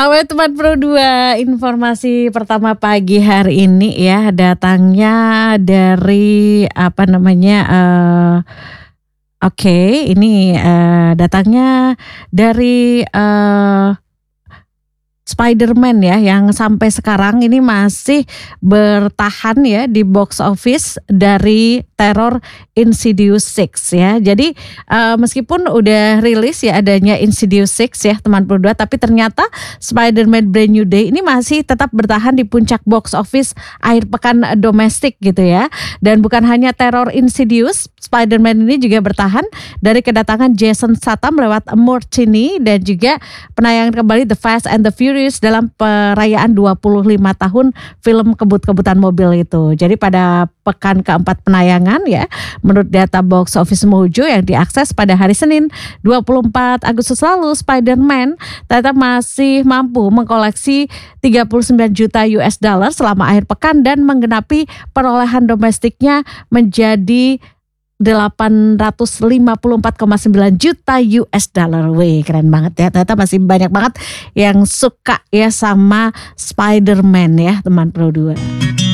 Awet teman Pro 2, informasi pertama pagi hari ini ya datangnya dari apa namanya oke ini datangnya dari Spider-Man ya yang sampai sekarang ini masih bertahan ya di box office dari teror Insidious 6 ya. Jadi meskipun udah rilis ya adanya Insidious 6 ya teman Pro 2, tapi ternyata Spider-Man Brand New Day ini masih tetap bertahan di puncak box office akhir pekan domestik gitu ya. Dan bukan hanya teror Insidious, Spider-Man ini juga bertahan dari kedatangan Jason Statham lewat Mortini dan juga penayangan kembali The Fast and the Furious dalam perayaan 25 tahun film kebut-kebutan mobil itu. Jadi pada pekan keempat penayangan ya, menurut data box office Mojo yang diakses pada hari Senin 24 Agustus lalu, Spider-Man ternyata masih mampu mengkoleksi 39 juta US dollar selama akhir pekan dan menggenapi perolehan domestiknya menjadi 854,9 juta US dollar. Wih, keren banget ya. Ternyata masih banyak banget yang suka ya sama Spider-Man ya teman Pro 2.